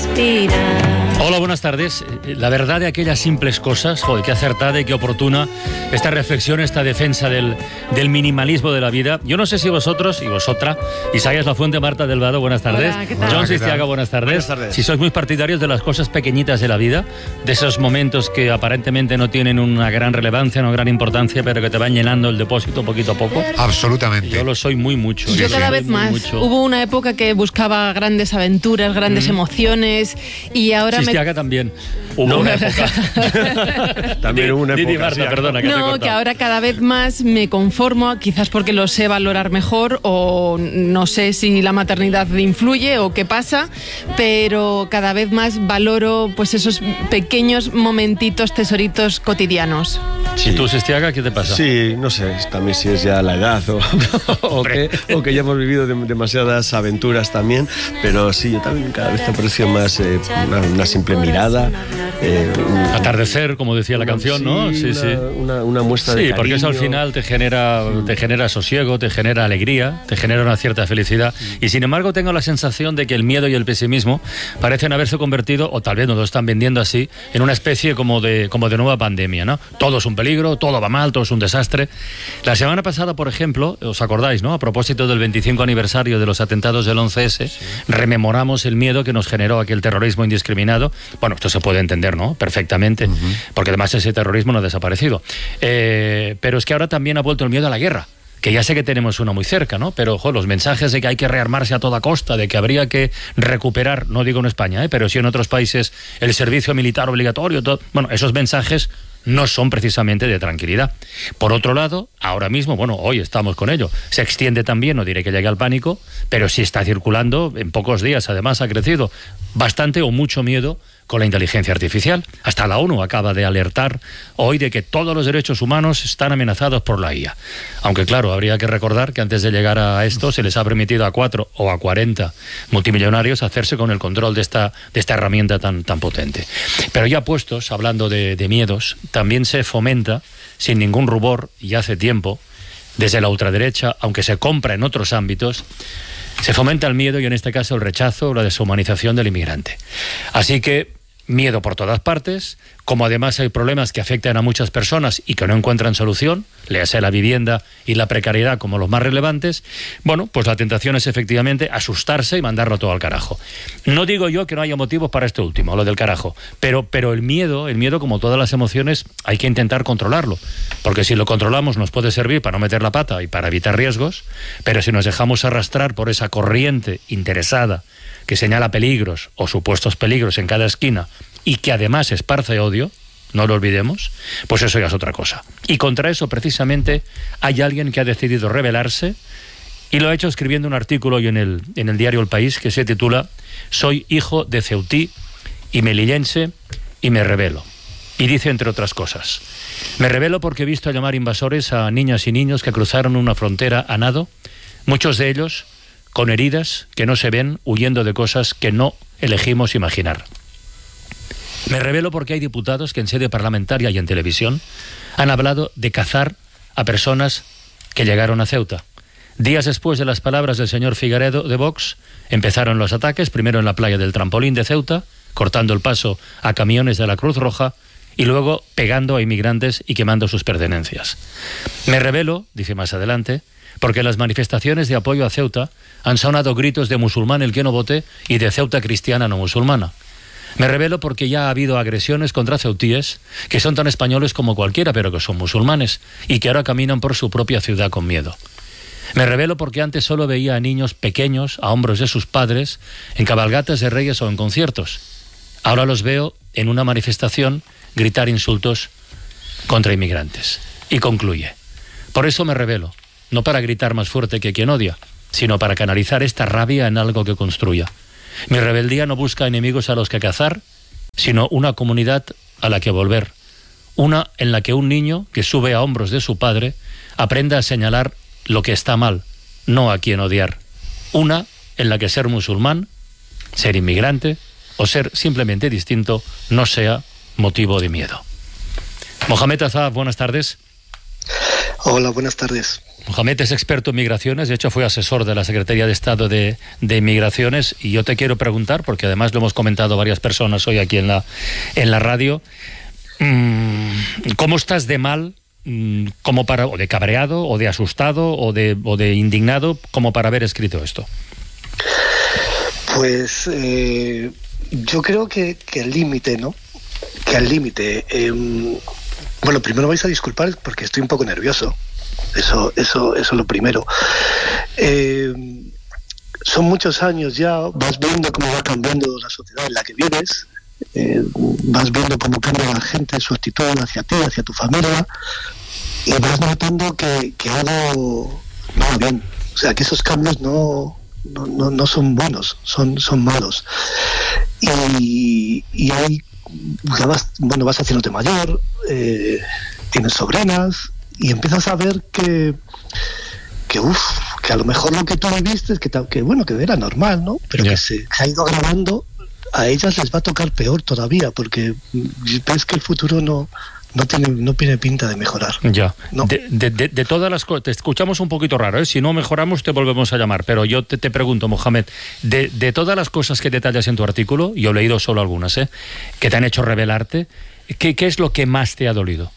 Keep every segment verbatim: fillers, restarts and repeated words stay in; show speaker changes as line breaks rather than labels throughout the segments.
respirar.
Hola, buenas tardes. La verdad de aquellas simples cosas, joder, qué acertada y qué oportuna esta reflexión, esta defensa del, del minimalismo de la vida. Yo no sé si vosotros y vosotras, Isaías Lafuente, Marta Delvado, buenas tardes.
Hola, ¿qué tal?
John Sistiaga, buenas tardes.
Buenas tardes.
Si sois muy partidarios de las cosas pequeñitas de la vida, de esos momentos que aparentemente no tienen una gran relevancia, una gran importancia, pero que te van llenando el depósito poquito a poco.
Absolutamente.
Yo lo soy muy mucho.
Yo
Sí,
cada
sí.
vez
Muy
más.
mucho.
Hubo una época que buscaba grandes aventuras, grandes
Mm.
emociones y ahora me...
Sistiaga también. Hubo
No.
una época.
También hubo una
Di- di,
época,
Marta,
sí.
perdona, que te he
No,
cortado.
que ahora cada vez más me conformo, quizás porque lo sé valorar mejor o no sé si la maternidad influye o qué pasa, pero cada vez más valoro pues esos pequeños momentitos, tesoritos cotidianos.
¿Y tú, Sistiaga, qué te pasa?
Sí, no sé, también si es ya la edad o, o, que, o que ya hemos vivido de- demasiadas aventuras también, pero sí, yo también cada vez aprecio más eh, una, una simple mirada. eh, un-
Atardecer, como decía la canción, ¿no?
Sí, una, una, una muestra de
Sí,
cariño.
porque eso al final te genera, te genera sosiego, te genera alegría, te genera una cierta felicidad. Y sin embargo tengo la sensación de que el miedo y el pesimismo parecen haberse convertido, o tal vez nos lo están vendiendo así, en una especie como de, como de nueva pandemia, ¿no? Todo es un peligro, todo va mal, todo es un desastre. La semana pasada, por ejemplo, os acordáis, ¿no? A propósito del veinticinco aniversario de los atentados del once ese, sí. rememoramos el miedo que nos generó aquel terrorismo indiscriminado. Bueno, esto se puede entender, ¿no? Perfectamente, uh-huh. porque además ese terrorismo no ha desaparecido. Eh, pero es que ahora también ha vuelto el miedo a la guerra, que ya sé que tenemos uno muy cerca, ¿no? Pero jo, los mensajes de que hay que rearmarse a toda costa, de que habría que recuperar, no digo en España, ¿eh? pero sí en otros países, el servicio militar obligatorio, todo, bueno, esos mensajes no son precisamente de tranquilidad. Por otro lado, ahora mismo, bueno, hoy estamos con ello, se extiende también, no diré que llegue al pánico, pero sí está circulando, en pocos días además ha crecido bastante o mucho miedo con la inteligencia artificial. Hasta la ONU acaba de alertar hoy de que todos los derechos humanos están amenazados por la I A. Aunque claro, habría que recordar que antes de llegar a esto se les ha permitido a cuatro o a cuarenta multimillonarios hacerse con el control de esta, de esta herramienta tan, tan potente. Pero ya puestos, hablando de, de miedos, también se fomenta, sin ningún rubor, y hace tiempo, desde la ultraderecha, aunque se compra en otros ámbitos, se fomenta el miedo y en este caso el rechazo o la deshumanización del inmigrante. Así que miedo por todas partes, como además hay problemas que afectan a muchas personas y que no encuentran solución, léase la vivienda y la precariedad como los más relevantes, bueno, pues la tentación es efectivamente asustarse y mandarlo todo al carajo. No digo yo que no haya motivos para esto último, lo del carajo, pero, pero el miedo, el miedo como todas las emociones, hay que intentar controlarlo, porque si lo controlamos nos puede servir para no meter la pata y para evitar riesgos, pero si nos dejamos arrastrar por esa corriente interesada que señala peligros o supuestos peligros en cada esquina y que además esparce odio, no lo olvidemos, pues eso ya es otra cosa. Y contra eso precisamente hay alguien que ha decidido rebelarse y lo ha hecho escribiendo un artículo hoy en el, en el diario El País que se titula «Soy hijo de ceutí y melillense y me rebelo». Y dice entre otras cosas: «Me rebelo porque he visto llamar invasores a niñas y niños que cruzaron una frontera a nado, muchos de ellos con heridas que no se ven, huyendo de cosas que no elegimos imaginar. Me rebelo porque hay diputados que en sede parlamentaria y en televisión han hablado de cazar a personas que llegaron a Ceuta. Días después de las palabras del señor Figueredo de Vox, empezaron los ataques, primero en la playa del Trampolín de Ceuta, cortando el paso a camiones de la Cruz Roja, y luego pegando a inmigrantes y quemando sus pertenencias. Me rebelo, dice más adelante, porque las manifestaciones de apoyo a Ceuta han sonado gritos de musulmán el que no vote y de Ceuta cristiana no musulmana. Me rebelo porque ya ha habido agresiones contra ceutíes que son tan españoles como cualquiera, pero que son musulmanes y que ahora caminan por su propia ciudad con miedo. Me rebelo porque antes solo veía a niños pequeños a hombros de sus padres en cabalgatas de reyes o en conciertos. Ahora los veo en una manifestación gritar insultos contra inmigrantes. Y concluye: por eso me rebelo. No para gritar más fuerte que quien odia, sino para canalizar esta rabia en algo que construya. Mi rebeldía no busca enemigos a los que cazar, sino una comunidad a la que volver. Una en la que un niño que sube a hombros de su padre aprenda a señalar lo que está mal, no a quien odiar. Una en la que ser musulmán, ser inmigrante o ser simplemente distinto no sea motivo de miedo. Mohamed Azaf, buenas tardes.
Hola, buenas tardes.
Mohamed es experto en migraciones, de hecho fue asesor de la Secretaría de Estado de, de Migraciones, y yo te quiero preguntar, porque además lo hemos comentado varias personas hoy aquí en la, en la radio, ¿cómo estás de mal, como para, o de cabreado, o de asustado, o de, o de indignado, como para haber escrito esto?
Pues eh, yo creo que, que el límite, ¿no? Que al límite. Eh, bueno, primero vais a disculpar porque estoy un poco nervioso. Eso, eso, eso es lo primero. Eh, son muchos años ya, vas viendo cómo va cambiando la sociedad en la que vives, eh, vas viendo cómo cambia la gente, su actitud hacia ti, hacia tu familia, y vas notando que, que algo no va bien. O sea, que esos cambios no, no, no, no son buenos, son, son malos. Y, y ahí ya vas, bueno, vas haciéndote mayor, eh, tienes sobrinas, y empiezas a ver que, que, uf, que a lo mejor lo que tú viviste, que, que bueno, que era normal, ¿no? Pero yeah. que se, se ha ido agravando, a ellas les va a tocar peor todavía, porque ves que el futuro no, no tiene, no tiene pinta de mejorar.
Ya.
¿No?
De, de, de, de todas las cosas, te escuchamos un poquito raro, ¿eh? Si no mejoramos te volvemos a llamar, pero yo te, te pregunto, Mohamed, de, de todas las cosas que detallas en tu artículo, yo he leído solo algunas, ¿eh? que te han hecho rebelarte, ¿qué, qué es lo que más te ha dolido?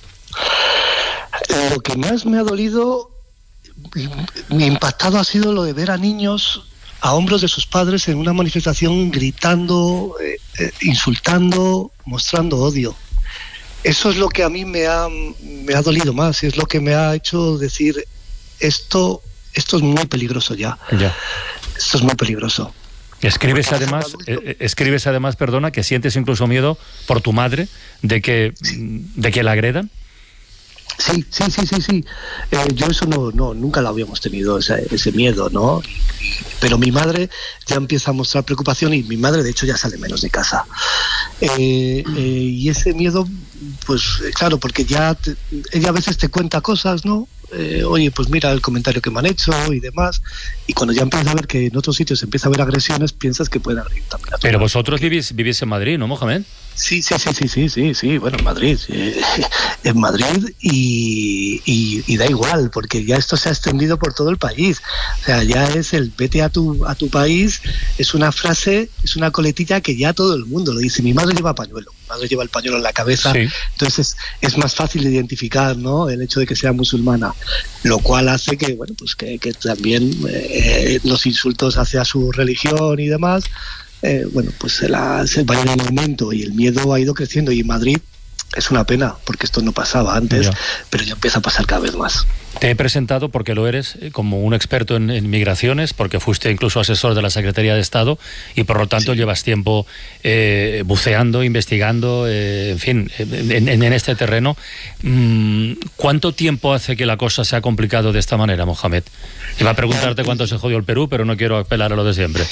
Lo que más me ha dolido, me ha impactado, ha sido lo de ver a niños a hombros de sus padres en una manifestación gritando, eh, eh, insultando, mostrando odio. Eso es lo que a mí me ha, me ha dolido más, y es lo que me ha hecho decir, esto, esto es muy peligroso ya.
ya.
Esto es muy peligroso.
Escribes además, eh, escribes además, perdona, que sientes incluso miedo por tu madre de que, sí. de que la agredan.
Sí, sí, sí, sí, sí. Eh, yo eso no, no, nunca lo habíamos tenido, ese, ese miedo, ¿no? Y, pero mi madre ya empieza a mostrar preocupación, y mi madre de hecho ya sale menos de casa. Eh, eh, y ese miedo, pues claro, porque ya te, ella a veces te cuenta cosas, ¿no? Eh, oye, pues mira el comentario que me han hecho y demás, y cuando ya empiezas a ver que en otros sitios empieza a haber agresiones, piensas que puede haber también.
Pero vosotros vivís, vivís en Madrid, ¿no, Mohamed?
Sí, sí, sí, sí, sí, sí, sí, bueno, en Madrid, eh, en Madrid y, y, y da igual, porque ya esto se ha extendido por todo el país. O sea, ya es el vete a tu a tu país, es una frase, es una coletilla que ya todo el mundo lo dice. Mi madre lleva pañuelo, mi madre lleva el pañuelo en la cabeza, sí. Entonces es, es más fácil de identificar, ¿no? El hecho de que sea musulmana, lo cual hace que, bueno, pues que, que también eh, los insultos hacia su religión y demás, Eh, bueno, pues se, la, se vaya en aumento, y el miedo ha ido creciendo, y en Madrid es una pena porque esto no pasaba antes, ya. pero ya empieza a pasar cada vez más.
Te he presentado porque lo eres, como un experto en, en migraciones, porque fuiste incluso asesor de la Secretaría de Estado, y por lo tanto sí. llevas tiempo eh, buceando, investigando, eh, en fin, en, en, en este terreno. ¿Cuánto tiempo hace que la cosa se ha complicado de esta manera, Mohamed? Iba a preguntarte cuánto se jodió el Perú, pero no quiero apelar a lo de siempre.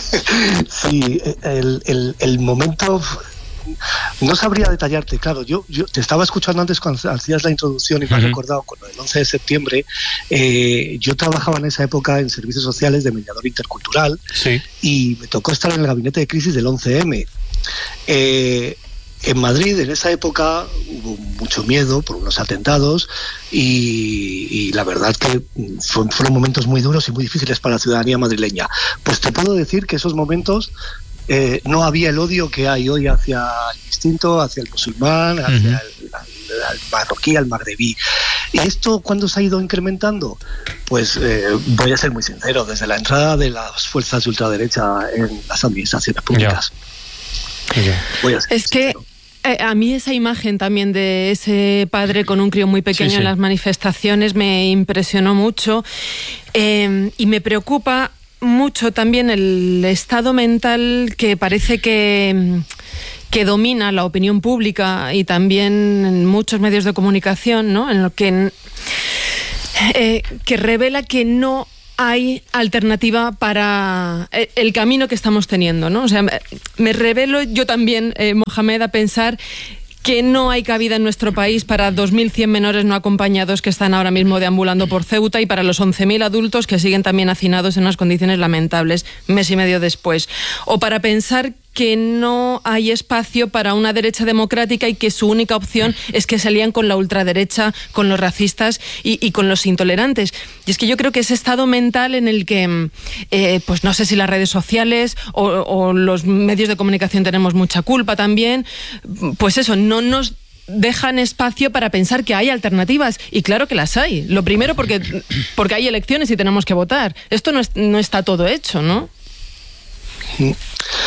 Sí, el, el, el momento... No sabría detallarte, claro, yo, yo te estaba escuchando antes cuando hacías la introducción y me uh-huh. has recordado con el once de septiembre, eh, yo trabajaba en esa época en servicios sociales de mediador intercultural,
sí.
y me tocó estar en el gabinete de crisis del once eme. Eh, en Madrid en esa época hubo mucho miedo por unos atentados, y, y la verdad que fueron, fueron momentos muy duros y muy difíciles para la ciudadanía madrileña. Pues te puedo decir que esos momentos Eh, no había el odio que hay hoy hacia el distinto, hacia el musulmán, hacia uh-huh. el, el, el marroquí, el magrebí. ¿Y esto cuándo se ha ido incrementando? Pues eh, voy a ser muy sincero, desde la entrada de las fuerzas de ultraderecha en las administraciones públicas.
Yeah. Yeah.
Voy a ser
es sincero. que eh, a mí esa imagen también de ese padre con un crío muy pequeño sí, sí. en las manifestaciones me impresionó mucho, eh, y me preocupa mucho también el estado mental que parece que, que domina la opinión pública y también en muchos medios de comunicación, ¿no? En lo que, eh, que revela que no hay alternativa para el camino que estamos teniendo, ¿no? O sea, me revelo yo también, eh, Mohamed, a pensar que no hay cabida en nuestro país para dos mil cien menores no acompañados que están ahora mismo deambulando por Ceuta, y para los once mil adultos que siguen también hacinados en unas condiciones lamentables mes y medio después. O para pensar que no hay espacio para una derecha democrática y que su única opción es que se alían con la ultraderecha, con los racistas y, y con los intolerantes. Y es que yo creo que ese estado mental en el que, eh, pues no sé si las redes sociales o, o los medios de comunicación tenemos mucha culpa también, pues eso, no nos dejan espacio para pensar que hay alternativas, y claro que las hay. Lo primero porque, porque hay elecciones y tenemos que votar. Esto no, es, no está todo hecho, ¿no?
El,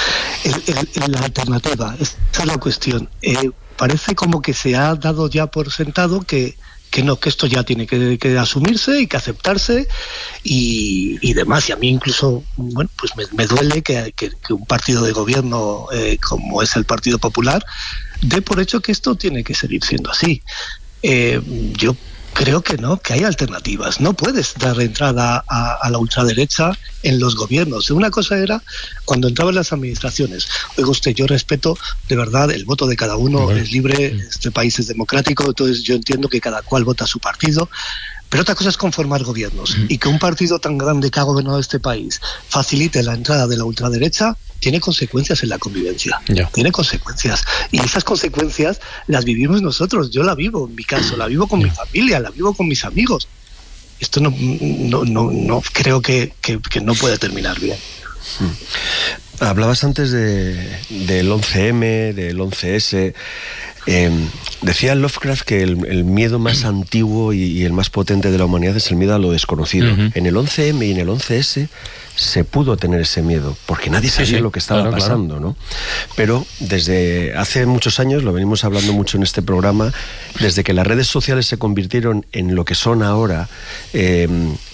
el, la alternativa, esa es la cuestión. Eh, parece como que se ha dado ya por sentado que, que no, que esto ya tiene que, que asumirse y que aceptarse y, y demás. Y a mí incluso, bueno, pues me, me duele que, que, que un partido de gobierno eh, como es el Partido Popular dé por hecho que esto tiene que seguir siendo así. Eh, yo creo que no, que hay alternativas. No puedes dar entrada a, a la ultraderecha en los gobiernos. Una cosa era cuando entraban las administraciones. Oiga usted, yo respeto de verdad el voto de cada uno, bueno, es libre, este país es democrático, entonces yo entiendo que cada cual vota a su partido. Pero otra cosa es conformar gobiernos, y que un partido tan grande que ha gobernado este país facilite la entrada de la ultraderecha tiene consecuencias en la convivencia. Yeah. Tiene consecuencias. Y esas consecuencias las vivimos nosotros. Yo la vivo, en mi caso, la vivo con mi familia, la vivo con mis amigos. Esto no, no, no, no creo que, que, que no puede terminar bien.
Hmm. Hablabas antes de, del once eme, del once ese. Eh, decía Lovecraft que el, el miedo más antiguo y, y el más potente de la humanidad es el miedo a lo desconocido. Uh-huh. En el once eme y en el once ese se pudo tener ese miedo, porque nadie sabía sí, sí, lo que estaba claro, pasando, claro. ¿no? Pero desde hace muchos años, lo venimos hablando mucho en este programa, desde que las redes sociales se convirtieron en lo que son ahora, eh,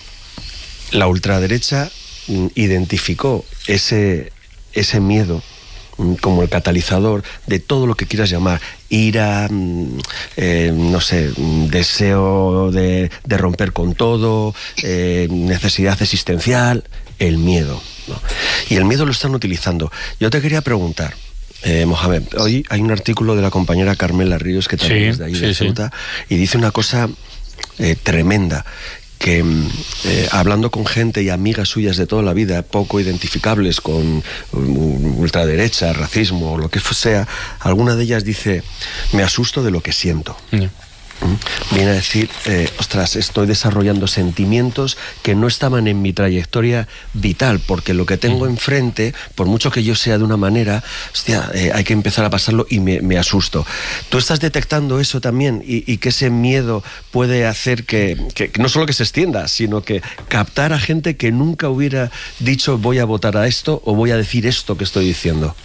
la ultraderecha identificó ese, ese miedo como el catalizador de todo lo que quieras llamar, ira, eh, no sé, deseo de, de romper con todo, eh, necesidad existencial, el miedo, ¿no? Y el miedo lo están utilizando. Yo te quería preguntar, eh, Mohamed, hoy hay un artículo de la compañera Carmela Ríos, que también sí, es de ahí, sí, de Ceuta, sí. y dice una cosa eh, tremenda, que eh, hablando con gente y amigas suyas de toda la vida, poco identificables con um, ultraderecha, racismo o lo que sea, alguna de ellas dice, me asusto de lo que siento. Yeah. Viene a decir, eh, ostras, estoy desarrollando sentimientos que no estaban en mi trayectoria vital, porque lo que tengo enfrente, por mucho que yo sea de una manera, hostia, eh, hay que empezar a pasarlo y me, me asusto. ¿Tú estás detectando eso también y, y que ese miedo puede hacer que, que, que no solo que se extienda, sino que captar a gente que nunca hubiera dicho voy a votar a esto o voy a decir esto que estoy diciendo?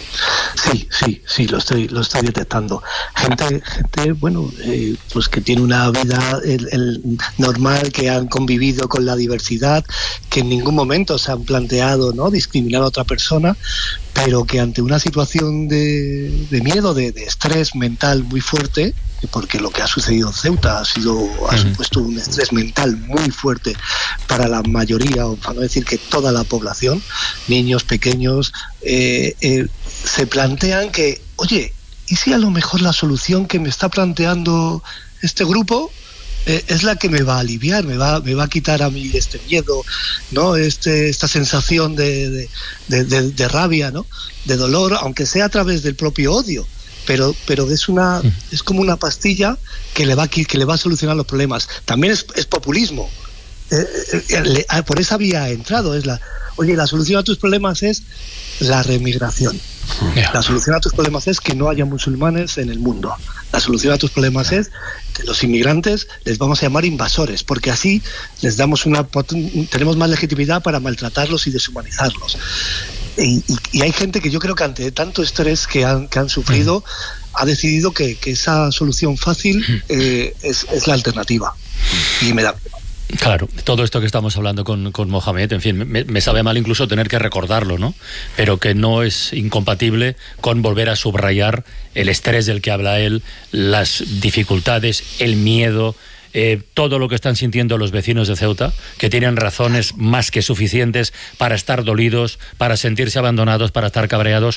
Sí, sí, sí, lo estoy, lo estoy detectando. Gente, gente, bueno, eh, pues que tiene una vida el, el normal, que han convivido con la diversidad, que en ningún momento se han planteado, ¿no?, discriminar a otra persona, pero que ante una situación de, de miedo, de, de estrés mental muy fuerte, porque lo que ha sucedido en Ceuta ha sido ha supuesto un estrés mental muy fuerte para la mayoría, o para no decir que toda la población, niños pequeños, eh, eh, se plantean que, oye, ¿y si a lo mejor la solución que me está planteando este grupo eh, es la que me va a aliviar, me va, me va a quitar a mí este miedo, ¿no?, este, esta sensación de, de, de, de, de rabia, ¿no?, de dolor, aunque sea a través del propio odio? Pero, pero es una es como una pastilla que le va que le va a solucionar los problemas. También es, es populismo. Eh, eh, le, por esa vía ha entrado. Es la, oye, la solución a tus problemas es la remigración. Yeah. La solución a tus problemas es que no haya musulmanes en el mundo. La solución a tus problemas es que los inmigrantes les vamos a llamar invasores, porque así les damos una tenemos más legitimidad para maltratarlos y deshumanizarlos. Y, y, y hay gente que yo creo que ante tanto estrés que han, que han sufrido, mm. ha decidido que, que esa solución fácil eh, es, es la alternativa. Y me da...
Claro, todo esto que estamos hablando con, con Mohamed, en fin, me, me sabe mal incluso tener que recordarlo, ¿no? Pero que no es incompatible con volver a subrayar el estrés del que habla él, las dificultades, el miedo, Eh, todo lo que están sintiendo los vecinos de Ceuta, que tienen razones más que suficientes para estar dolidos, para sentirse abandonados, para estar cabreados.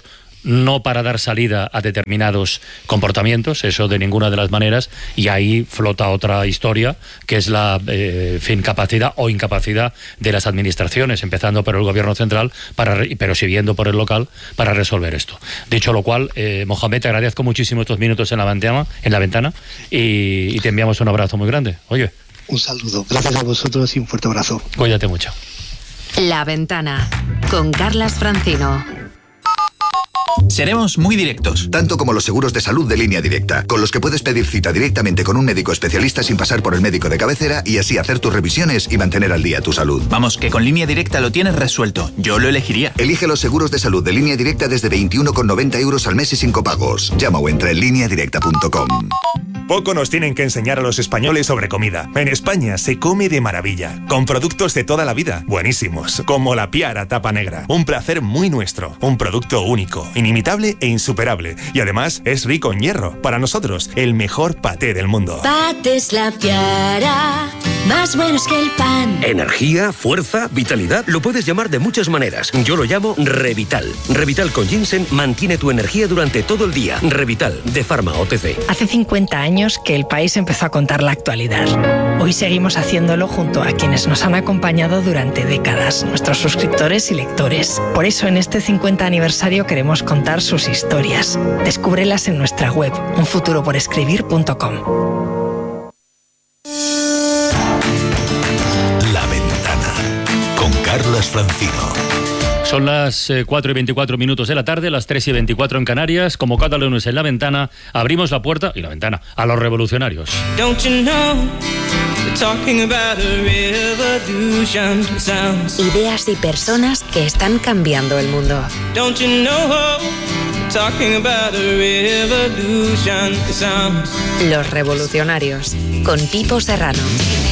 no para dar salida a determinados comportamientos, eso de ninguna de las maneras, y ahí flota otra historia, que es la eh, fin, capacidad o incapacidad de las administraciones, empezando por el gobierno central, para, pero siguiendo por el local, para resolver esto. Dicho lo cual, eh, Mohamed, te agradezco muchísimo estos minutos en la ventana, en la ventana y, y te enviamos un abrazo muy grande. Oye.
Un saludo, gracias a vosotros y un fuerte abrazo.
Cuídate mucho.
La Ventana, con Carlas Francino.
Seremos muy directos.
Tanto como los seguros de salud de Línea Directa, con los que puedes pedir cita directamente con un médico especialista sin pasar por el médico de cabecera y así hacer tus revisiones y mantener al día tu salud.
Vamos, que con Línea Directa lo tienes resuelto. Yo lo elegiría.
Elige los seguros de salud de Línea Directa desde veintiuno con noventa euros al mes y sin copagos. Llama o entra en línea directa punto com.
Poco nos tienen que enseñar a los españoles sobre comida. En España se come de maravilla, con productos de toda la vida, buenísimos, como la Piara Tapa Negra. Un placer muy nuestro, un producto único, inimitable e insuperable. Y además es rico en hierro. Para nosotros, el mejor paté del mundo.
Patés La Piara, más buenos que el pan.
Energía, fuerza, vitalidad, lo puedes llamar de muchas maneras. Yo lo llamo Revital. Revital con ginseng mantiene tu energía durante todo el día. Revital, de Pharma O T C.
Hace cincuenta años que el país empezó a contar la actualidad. Hoy seguimos haciéndolo junto a quienes nos han acompañado durante décadas, nuestros suscriptores y lectores. Por eso en este cincuenta aniversario queremos contar sus historias. Descúbrelas en nuestra web, un futuro por escribir punto com.
La Ventana, con Carlas Francino.
Son las eh, cuatro y veinticuatro minutos de la tarde, las tres y veinticuatro en Canarias. Como cada lunes en La Ventana, abrimos la puerta y la ventana a los revolucionarios.
Don't you know, we're talking about a revolution. Sounds.
Ideas y personas que están cambiando el mundo.
Don't you know, we're talking about a revolution. Sounds.
Los revolucionarios, con Pipo Serrano.